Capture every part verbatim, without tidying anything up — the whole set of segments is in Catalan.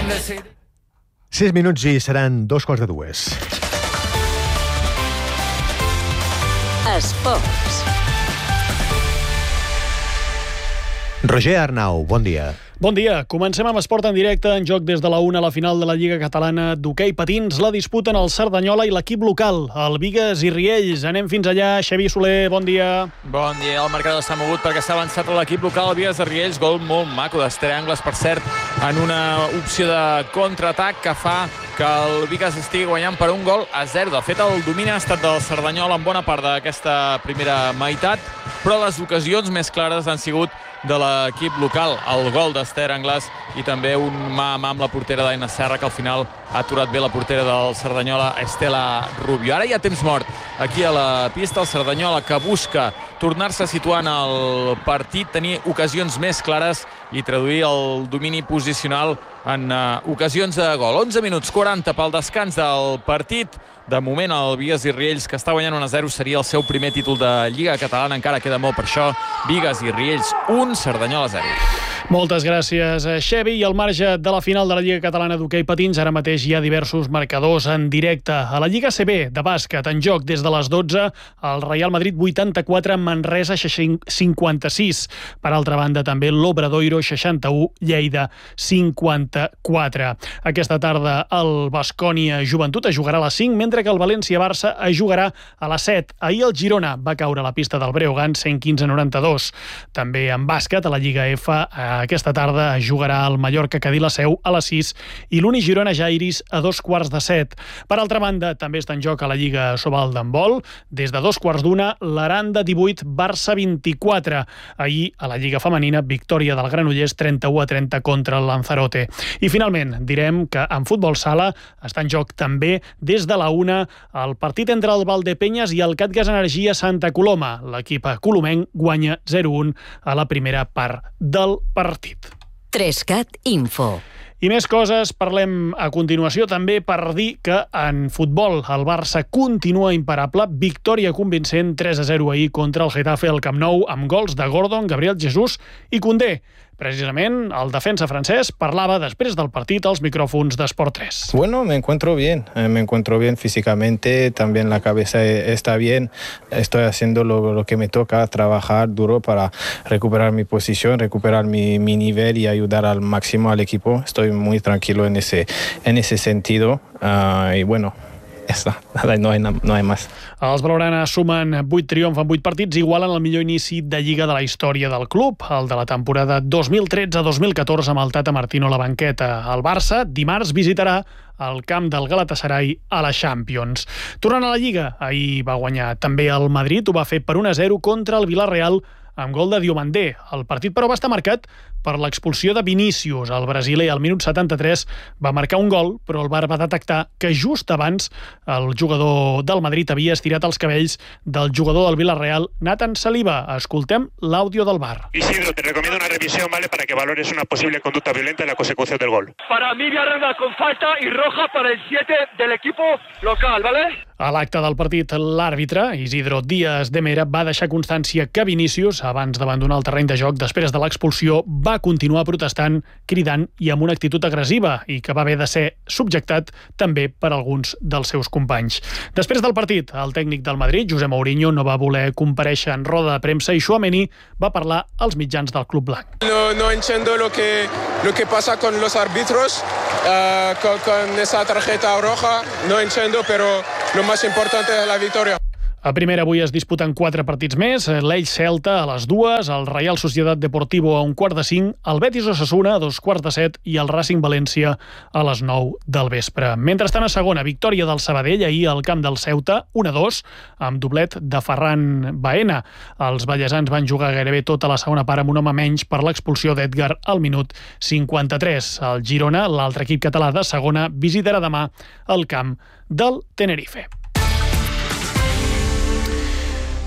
Sis minuts i seran dos quarts de dues. Esports. Roger Arnau, bon dia. Bon dia. Comencem amb esport en directe. En joc des de la una a la final de la Lliga Catalana d'hoquei patins. La disputen el Cerdanyola i l'equip local, el Bigues i Riells. Anem fins allà. Xavi Soler, bon dia. Bon dia. El marcador s'ha mogut perquè s'ha avançat l'equip local, el Bigues de Riells. Gol molt maco d'Ester Angles, per cert, en una opció de contraatac que fa que el Bigues estigui guanyant per un gol a zero. De fet, el domini ha estat del Cerdanyola en bona part d'aquesta primera meitat, però les ocasions més clares han sigut de l'equip local. El gol d'Ester Angles i també un mà a mà amb la portera d'Aina Serra, que al final ha aturat bé la portera del Cerdanyola, Estela Rubio. Ara hi ha temps mort aquí a la pista. El Cerdanyola, que busca tornar-se a situar en el partit, tenir ocasions més clares i traduir el domini posicional en uh, ocasions de gol. onze minuts quaranta pel descans del partit. De moment, el Bigues i Riells, que està guanyant un a zero, seria el seu primer títol de Lliga Catalana. Encara queda molt per això. Bigues i Riells un, Cerdanyola zero. Moltes gràcies, Xevi. I al marge de la final de la Lliga Catalana d'hoquei patins, ara mateix hi ha diversos marcadors en directe. A la Lliga C B de bàsquet, en joc des de les dotze, el Real Madrid vuitanta-quatre, Manresa cinquanta-sis. Per altra banda, també l'Obradoiro seixanta-u, Lleida cinquanta-quatre. Aquesta tarda el Baskonia Joventut es jugarà a les cinc, mentre que el València-Barça es jugarà a les set. Ahir el Girona va caure a la pista del Breogán cent quinze a noranta-dos. També en bàsquet, a la Lliga F, aquesta tarda es jugarà el Mallorca-Cadí la Seu a les sis i l'Uni Girona-Jairis a dos quarts de set. Per altra banda, també està en joc a la Lliga Sobal d'handbol. Des de dos quarts d'una, l'Aranda divuit, Barça vint-i-quatre. Ahir, a la Lliga Femenina, victòria del Granollers trenta-u a trenta contra el Lanzarote. I finalment, direm que en futbol sala està en joc també des de la una el partit entre el Valdepenyes i el Catgas Energia Santa Coloma. L'equip colomenc guanya zero a un a la primera part del partit. Trescat Info. I més coses, parlem a continuació també per dir que en futbol el Barça continua imparable. Victòria convincent tres a zero ahir contra el Getafe al Camp Nou amb gols de Gordon, Gabriel Jesús i Koundé. Precisament, el defensa francès parlava després del partit als micròfons d'Esport tres. Bueno, me encuentro bien, me encuentro bien físicamente, también la cabeza está bien, estoy haciendo lo, lo que me toca, trabajar duro para recuperar mi posición, recuperar mi, mi nivel y ayudar al máximo al equipo. Estoy muy tranquilo en ese, en ese sentido uh, y bueno, ja està, no hay, no hay más. Els blaugrana sumen vuit triomfs en vuit partits, igualen el millor inici de Lliga de la història del club, el de la temporada dos mil tretze dos mil catorze amb el Tata Martino a la banqueta. El Barça dimarts visitarà el camp del Galatasaray a la Champions. Tornant a la Lliga, ahir va guanyar també el Madrid, ho va fer per un a zero contra el Villarreal amb gol de Diomandé. El partit, però, va estar marcat per l'expulsió de Vinícius. El brasiler, al minut setanta-tres, va marcar un gol, però el V A R va detectar que just abans el jugador del Madrid havia estirat els cabells del jugador del Villarreal, Nathan Saliba. Escoltem l'àudio del V A R. Isidro, te recomiendo una revisión, ¿vale?, para que valores una posible conducta violenta en la consecución del gol. Para mí, Villarreal con falta y roja para el siete del equipo local, ¿vale? A l'acte del partit, l'àrbitre, Isidro Díaz de Mera, va deixar constància que Vinícius, abans d'abandonar el terreny de joc després de l'expulsió, va continuar protestant, cridant i amb una actitud agressiva i que va haver de ser subjectat també per alguns dels seus companys. Després del partit, el tècnic del Madrid, José Mourinho, no va voler comparèixer en roda de premsa i Tchouaméni va parlar als mitjans del club blanc. No, no entiendo lo que, lo que pasa con los árbitros, uh, con, con esa tarjeta roja, no entiendo, pero lo más importante es la victoria. A primera avui es disputen quatre partits més, l'Elx Celta a les dues, el Real Sociedad Deportivo a un quart de cinc, el Betis Osasuna a dos quarts de set i el Racing València a les nou del vespre. Mentrestant, a segona, victòria del Sabadell ahir al camp del Ceuta, un a dos, amb doblet de Ferran Baena. Els ballesans van jugar gairebé tota la segona part amb un home menys per l'expulsió d'Edgar al minut cinquanta-tres. El Girona, l'altre equip català de segona, visitarà demà el camp del Tenerife.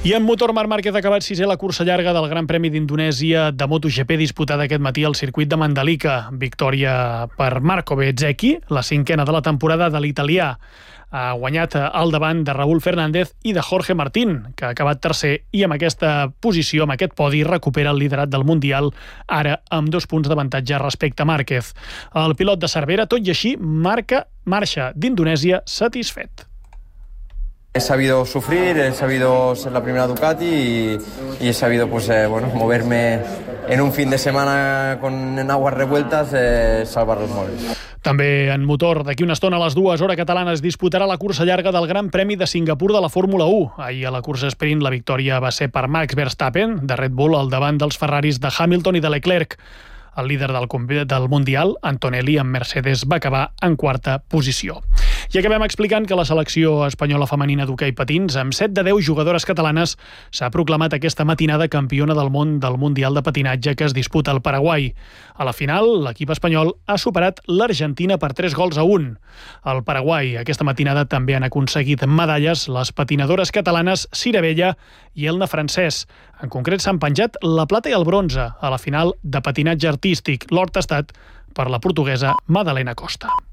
I en motor, Marc Márquez ha acabat sisè la cursa llarga del Gran Premi d'Indonèsia de MotoGP disputada aquest matí al circuit de Mandalika. Victòria per Marco Bezzecchi, la cinquena de la temporada de l'italià. Ha guanyat al davant de Raúl Fernández i de Jorge Martín, que ha acabat tercer i amb aquesta posició, amb aquest podi, recupera el liderat del Mundial, ara amb dos punts d'avantatge respecte a Márquez. El pilot de Cervera, tot i així, marca marxa d'Indonèsia satisfet. He sabido sufrir, he sabido ser la primera Ducati y, y he sabido pues, eh, bueno, moverme en un fin de semana con en aguas revueltas, eh, salvar los moles. També en motor, d'aquí una estona a les dues, hora catalana, es disputarà la cursa llarga del Gran Premi de Singapur de la Fórmula u. Ahir a la cursa sprint la victòria va ser per Max Verstappen, de Red Bull, al davant dels Ferraris de Hamilton i de Leclerc. El líder del, del Mundial, Antonelli, amb Mercedes, va acabar en quarta posició. I acabem explicant que la selecció espanyola femenina d'hoquei patins, amb set de deu jugadores catalanes, s'ha proclamat aquesta matinada campiona del món del Mundial de Patinatge que es disputa al Paraguai. A la final, l'equip espanyol ha superat l'Argentina per tres gols a un. Al Paraguai, aquesta matinada també han aconseguit medalles les patinadores catalanes Cira Bella i Elna Francès. En concret, s'han penjat la plata i el bronze a la final de patinatge artístic, l'or tastat per la portuguesa Madalena Costa.